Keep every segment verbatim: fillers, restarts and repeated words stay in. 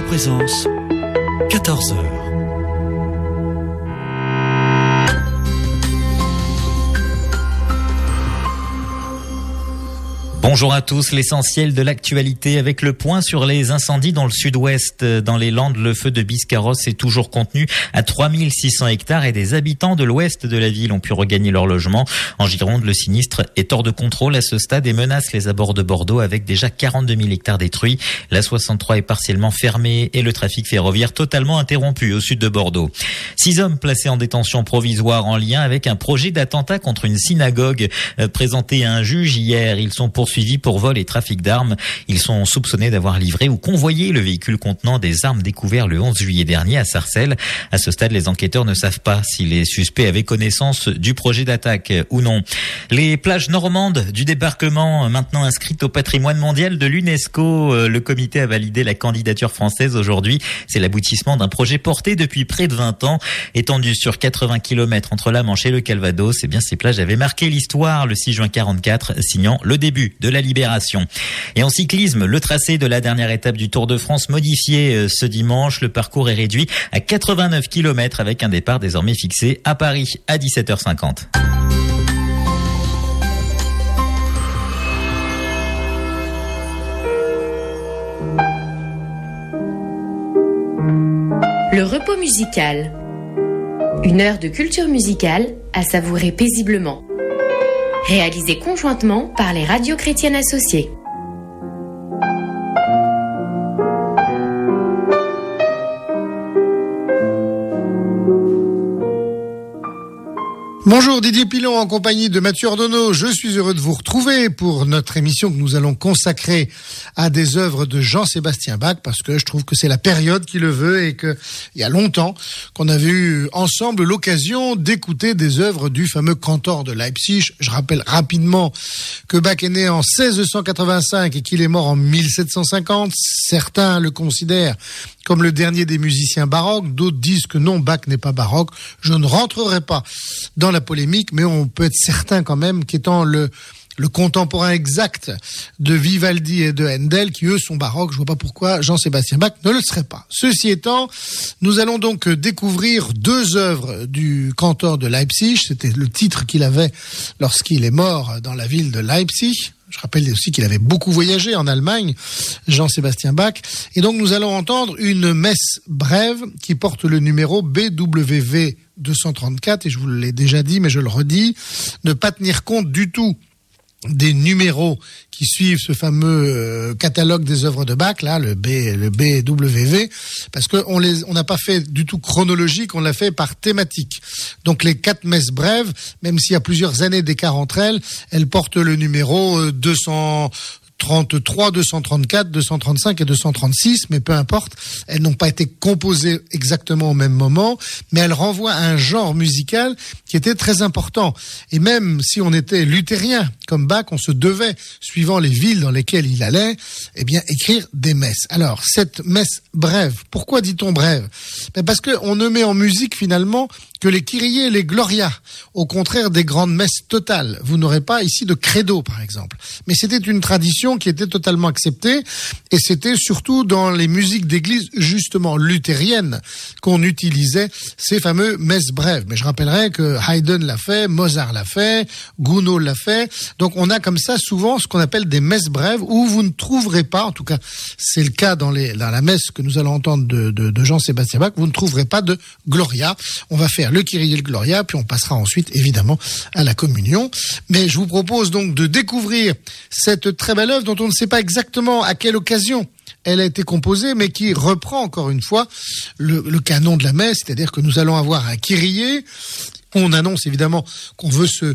Présence, quatorze heures. Bonjour à tous, l'essentiel de l'actualité avec le point sur les incendies dans le sud-ouest. Dans les Landes, le feu de Biscarrosse est toujours contenu à trois mille six cents hectares et des habitants de l'ouest de la ville ont pu regagner leur logement. En Gironde, le sinistre est hors de contrôle à ce stade et menace les abords de Bordeaux avec déjà quarante-deux mille hectares détruits. La soixante-trois est partiellement fermée et le trafic ferroviaire totalement interrompu au sud de Bordeaux. Six hommes placés en détention provisoire en lien avec un projet d'attentat contre une synagogue euh, présenté à un juge hier. Ils sont poursuivis pour vol et trafic d'armes. Ils sont soupçonnés d'avoir livré ou convoyé le véhicule contenant des armes découvert le onze juillet dernier à Sarcelles. À ce stade, les enquêteurs ne savent pas si les suspects avaient connaissance du projet d'attaque ou non. Les plages normandes du débarquement, maintenant inscrites au patrimoine mondial de l'UNESCO. Le comité a validé la candidature française aujourd'hui. C'est l'aboutissement d'un projet porté depuis près de vingt ans. Étendu sur quatre-vingts kilomètres entre la Manche et le Calvados, eh bien, ces plages avaient marqué l'histoire le six juin quarante-quatre, signant le début de la libération. Et en cyclisme, le tracé de la dernière étape du Tour de France modifié ce dimanche. Le parcours est réduit à quatre-vingt-neuf kilomètres avec un départ désormais fixé à Paris à dix-sept heures cinquante. Le repos musical. Une heure de culture musicale à savourer paisiblement. Réalisé conjointement par les radios chrétiennes associées. Bonjour, Didier Pilon en compagnie de Mathieu Ordonneau. Je suis heureux de vous retrouver pour notre émission que nous allons consacrer à des œuvres de Jean-Sébastien Bach parce que je trouve que c'est la période qui le veut et que il y a longtemps qu'on avait eu ensemble l'occasion d'écouter des œuvres du fameux cantor de Leipzig. Je rappelle rapidement que Bach est né en seize cent quatre-vingt-cinq et qu'il est mort en mille sept cent cinquante. Certains le considèrent comme le dernier des musiciens baroques. D'autres disent que non, Bach n'est pas baroque. Je ne rentrerai pas dans la polémique, mais on peut être certain quand même qu'étant le le contemporain exact de Vivaldi et de Handel, qui eux sont baroques, je vois pas pourquoi Jean-Sébastien Bach ne le serait pas. Ceci étant, nous allons donc découvrir deux œuvres du cantor de Leipzig. C'était le titre qu'il avait lorsqu'il est mort dans la ville de Leipzig. Je rappelle aussi qu'il avait beaucoup voyagé en Allemagne, Jean-Sébastien Bach. Et donc nous allons entendre une messe brève qui porte le numéro B W V deux cent trente-quatre. Et je vous l'ai déjà dit, mais je le redis, ne pas tenir compte du tout des numéros qui suivent ce fameux euh, catalogue des œuvres de Bach, là, le B, le B W V, parce que on les, on n'a pas fait du tout chronologique, on l'a fait par thématique. Donc les quatre messes brèves, même s'il y a plusieurs années d'écart entre elles, elles portent le numéro euh, deux cent trente-trois, deux cent trente-quatre, deux cent trente-cinq et deux cent trente-six, mais peu importe, elles n'ont pas été composées exactement au même moment, mais elles renvoient à un genre musical qui était très important. Et même si on était luthérien, comme Bach, on se devait, suivant les villes dans lesquelles il allait, eh bien, écrire des messes. Alors, cette messe brève, pourquoi dit-on brève? Ben parce que on ne met en musique, finalement, que les Kyrie et les Gloria, au contraire des grandes messes totales. Vous n'aurez pas ici de credo, par exemple. Mais c'était une tradition qui était totalement acceptée, et c'était surtout dans les musiques d'église, justement luthériennes, qu'on utilisait ces fameux messes brèves. Mais je rappellerai que Haydn l'a fait, Mozart l'a fait, Gounod l'a fait. Donc on a comme ça souvent ce qu'on appelle des messes brèves, où vous ne trouverez pas, en tout cas c'est le cas dans, les, dans la messe que nous allons entendre de, de, de Jean-Sébastien Bach, vous ne trouverez pas de Gloria. On va faire le Kyrie et le Gloria, puis on passera ensuite évidemment à la communion. Mais je vous propose donc de découvrir cette très belle œuvre dont on ne sait pas exactement à quelle occasion elle a été composée, mais qui reprend encore une fois le, le canon de la messe, c'est-à-dire que nous allons avoir un Kyrie. On annonce évidemment qu'on veut se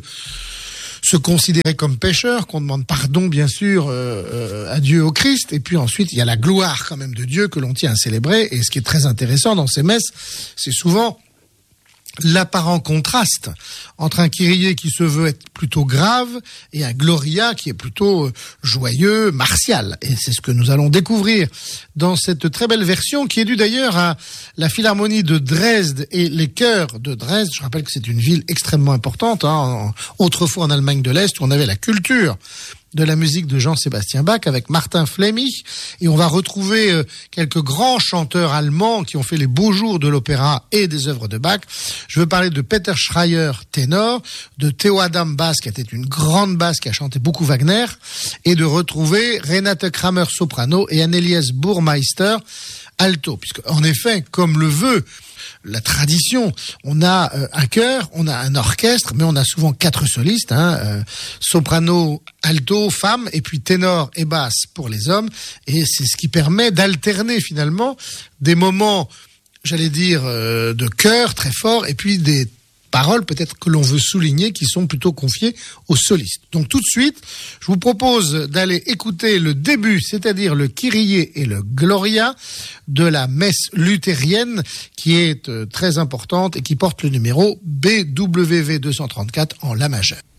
se considérer comme pécheur, qu'on demande pardon bien sûr euh, euh, à Dieu, au Christ, et puis ensuite il y a la gloire quand même de Dieu que l'on tient à célébrer. Et ce qui est très intéressant dans ces messes, c'est souvent l'apparent contraste entre un Kyrie qui se veut être plutôt grave et un Gloria qui est plutôt joyeux, martial. Et c'est ce que nous allons découvrir dans cette très belle version qui est due d'ailleurs à la Philharmonie de Dresde et les chœurs de Dresde. Je rappelle que c'est une ville extrêmement importante, hein, autrefois en Allemagne de l'Est où on avait la culture de la musique de Jean-Sébastien Bach avec Martin Flemmich. Et on va retrouver euh, quelques grands chanteurs allemands qui ont fait les beaux jours de l'opéra et des œuvres de Bach. Je veux parler de Peter Schreier, ténor, de Theo Adam basse, qui était une grande basse, qui a chanté beaucoup Wagner, et de retrouver Renate Kramer, soprano, et Annelies Burmeister, alto. Puisque, en effet, comme le veut la tradition, on a euh, un chœur, on a un orchestre, mais on a souvent quatre solistes, hein, euh, soprano, alto, femme, et puis ténor et basse pour les hommes. Et c'est ce qui permet d'alterner finalement des moments, j'allais dire, euh, de chœur très fort, et puis des paroles peut-être que l'on veut souligner qui sont plutôt confiées aux solistes. Donc tout de suite, je vous propose d'aller écouter le début, c'est-à-dire le Kyrie et le Gloria de la messe luthérienne qui est euh, très importante et qui porte le numéro B W V deux cent trente-quatre en La majeure.